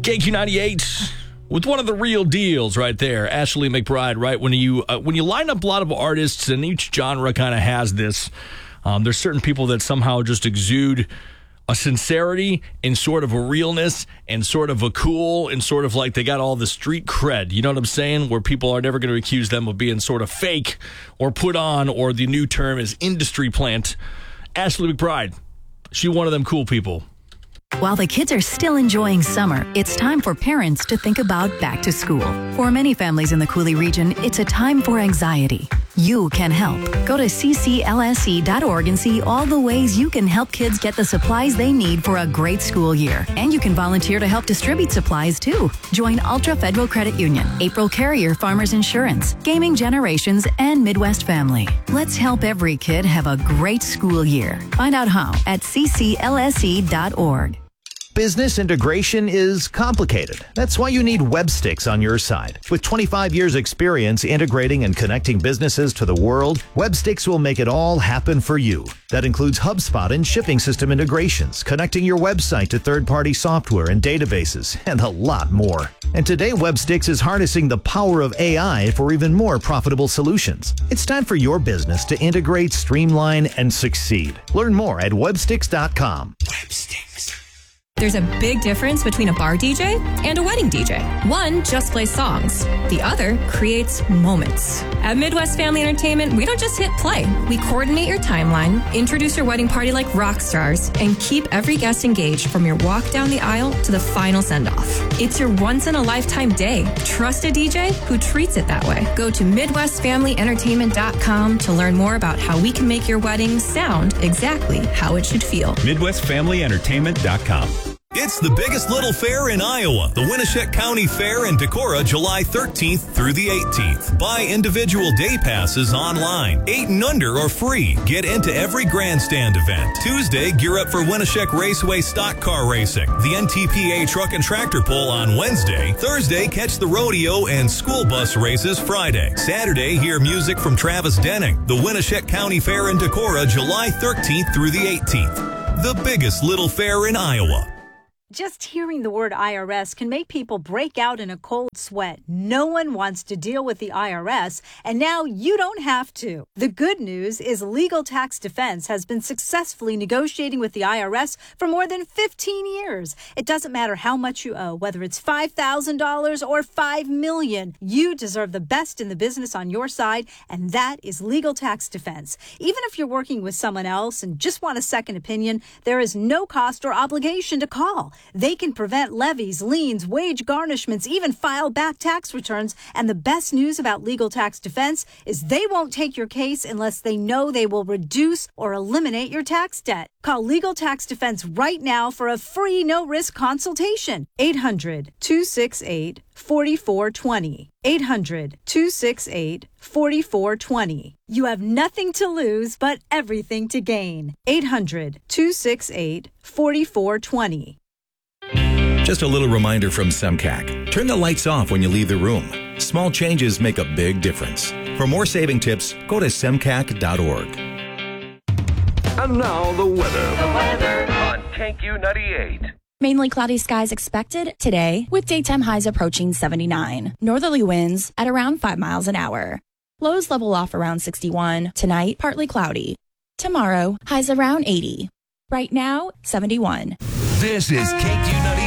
KQ98 with one of the real deals right there, Ashley McBride. Right, when you line up a lot of artists, and each genre kind of has this. There's certain people that somehow just exude a sincerity and sort of a realness and sort of a cool and sort of like they got all the street cred. You know what I'm saying? Where people are never going to accuse them of being sort of fake or put on, or the new term is industry plant. Ashley McBride, she one of them cool people. While the kids are still enjoying summer, it's time for parents to think about back to school. For many families in the Cooley region, it's a time for anxiety. You can help. Go to cclse.org and see all the ways you can help kids get the supplies they need for a great school year. And you can volunteer to help distribute supplies too. Join Ultra Federal Credit Union, April Carrier Farmers Insurance, Gaming Generations, and Midwest Family. Let's help every kid have a great school year. Find out how at cclse.org. Business integration is complicated. That's why you need Webstix on your side. With 25 years experience integrating and connecting businesses to the world, Webstix will make it all happen for you. That includes HubSpot and shipping system integrations, connecting your website to third-party software and databases, and a lot more. And today, Webstix is harnessing the power of AI for even more profitable solutions. It's time for your business to integrate, streamline, and succeed. Learn more at Webstix.com. Webstix. There's a big difference between a bar DJ and a wedding DJ. One just plays songs. The other creates moments. At Midwest Family Entertainment, we don't just hit play. We coordinate your timeline, introduce your wedding party like rock stars, and keep every guest engaged from your walk down the aisle to the final send-off. It's your once-in-a-lifetime day. Trust a DJ who treats it that way. Go to MidwestFamilyEntertainment.com to learn more about how we can make your wedding sound exactly how it should feel. MidwestFamilyEntertainment.com. It's the biggest little fair in Iowa, the Winneshiek County Fair in Decorah, July 13th through the 18th. Buy individual day passes online. 8 and under are free. Get into every grandstand event. Tuesday, gear up for Winneshiek Raceway Stock Car Racing. The NTPA Truck and Tractor Pull on Wednesday. Thursday, catch the rodeo and school bus races Friday. Saturday, hear music from Travis Denning. The Winneshiek County Fair in Decorah, July 13th through the 18th. The biggest little fair in Iowa. Just hearing the word IRS can make people break out in a cold sweat. No one wants to deal with the IRS, and now you don't have to. The good news is Legal Tax Defense has been successfully negotiating with the IRS for more than 15 years. It doesn't matter how much you owe, whether it's $5,000 or $5 million. You deserve the best in the business on your side, and that is Legal Tax Defense. Even if you're working with someone else and just want a second opinion, there is no cost or obligation to call. They can prevent levies, liens, wage garnishments, even file back tax returns. And the best news about Legal Tax Defense is they won't take your case unless they know they will reduce or eliminate your tax debt. Call Legal Tax Defense right now for a free no-risk consultation. 800-268-4420. 800-268-4420. You have nothing to lose but everything to gain. 800-268-4420. Just a little reminder from SEMCAC. Turn the lights off when you leave the room. Small changes make a big difference. For more saving tips, go to semcac.org. And now the weather. On KQ98. Mainly cloudy skies expected today, with daytime highs approaching 79. Northerly winds at around 5 miles an hour. Lows level off around 61. Tonight, partly cloudy. Tomorrow, highs around 80. Right now, 71. This is KQ98.